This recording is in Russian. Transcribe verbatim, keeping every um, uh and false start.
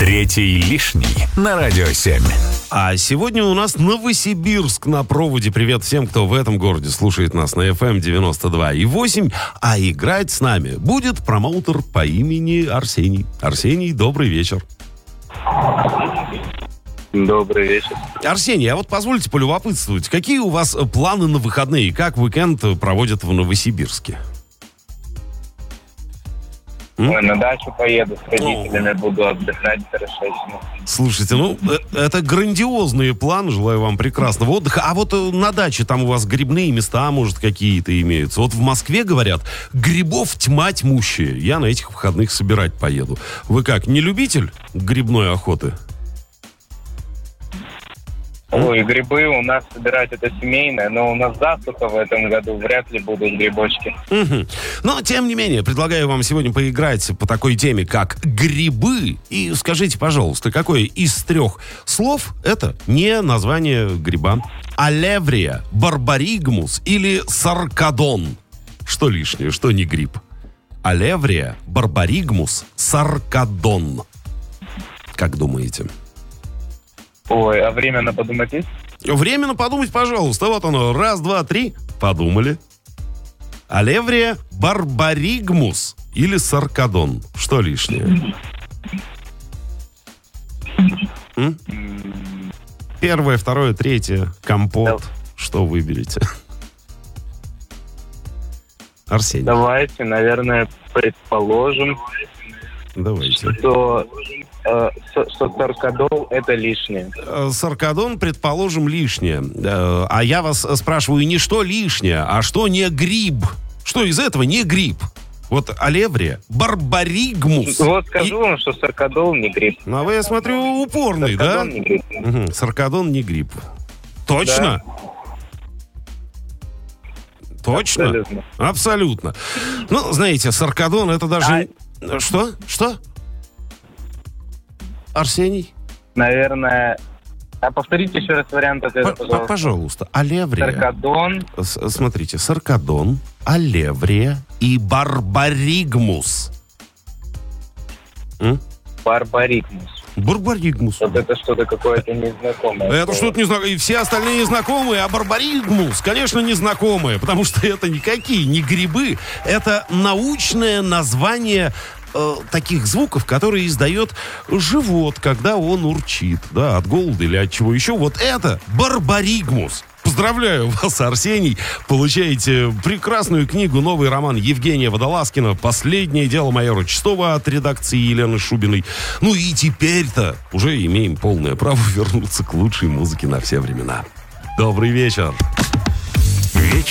Третий лишний на Радио семь. А сегодня у нас Новосибирск на проводе. Привет всем, кто в этом городе слушает нас на эф эм девяносто два и восемь. А играть с нами будет промоутер по имени Арсений. Арсений, добрый вечер. Добрый вечер. Арсений, а вот позвольте полюбопытствовать, какие у вас планы на выходные? Как уикенд проводят в Новосибирске? Ой, на дачу поеду с родителями, буду отдыхать хорошо. Слушайте, ну, это грандиозные планы, желаю вам прекрасного отдыха. А вот на даче там у вас грибные места, может, какие-то имеются? Вот в Москве, говорят, грибов тьма тьмущая. Я на этих выходных собирать поеду. Вы как, не любитель грибной охоты? Ой, грибы у нас собирать это семейное, но у нас засуха в этом году, вряд ли будут грибочки. Угу. Но, тем не менее, предлагаю вам сегодня поиграть по такой теме, как грибы. И скажите, пожалуйста, какое из трех слов это не название гриба? Алеврия, барбаригмус или саркадон? Что лишнее, что не гриб? Алеврия, барбаригмус, саркадон. Как думаете? Ой, а временно подумать есть? Временно подумать, пожалуйста. Вот оно. Раз, два, три. Подумали. Алеврия, барбаригмус или саркадон? Что лишнее? М? Первое, второе, третье. Компот. Да. Что выберете? Арсений. Давайте, наверное, предположим, Давайте. что... что саркадон это лишнее. Саркадон, предположим, лишнее. А я вас спрашиваю, не что лишнее, а что не гриб? Что из этого не гриб? Вот алеврия, барбаригмус. Вот скажу и... вам, что саркадон не гриб. Ну, а вы, я смотрю, упорный, саркадон, да? Не гриб. Угу. Саркадон не гриб. Точно? Да. Точно? Абсолютно. Абсолютно. Ну, знаете, саркадон это даже... А... Что? Что? Арсений? Наверное... А повторите еще раз вариант ответа, пожалуйста. Пожалуйста. Алеврия. Саркадон. С- смотрите, саркадон, алеврия и барбаригмус. М? Барбаригмус. Барбаригмус. Вот это что-то какое-то незнакомое. Это что-то незнакомое. И все остальные незнакомые, а барбаригмус, конечно, незнакомые, потому что это никакие не грибы. Это научное название э, таких звуков, которые издает живот, когда он урчит, да, от голода или от чего еще. Вот это барбаригмус. Поздравляю вас, Арсений. Получаете прекрасную книгу, новый роман Евгения Водолазкина «Последнее дело майора Чистова» от редакции Елены Шубиной. Ну и теперь-то уже имеем полное право вернуться к лучшей музыке на все времена. Добрый вечер.